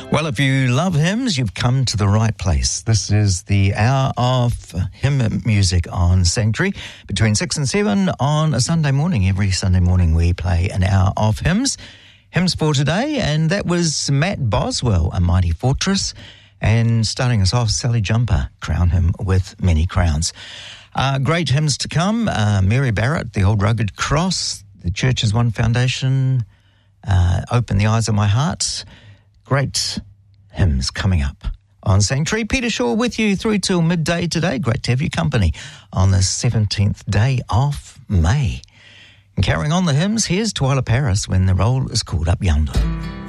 Well, if you love hymns, you've come to the right place. This is the hour of hymn music on Sanctuary between 6 and 7 on a Sunday morning. Every Sunday morning we play an hour of hymns. Hymns for today, and that was Matt Boswell, A Mighty Fortress, and starting us off, Sally Jumper, Crown Him with Many Crowns. Great hymns to come, Mary Barrett, The Old Rugged Cross, The Church is One Foundation, Open the Eyes of My Heart. Great hymns coming up on Sanctuary. Peter Shaw with you through till midday today. Great to have your company on the 17th day of May. And carrying on the hymns, here's Twyla Paris, When the Roll is Called Up Yonder.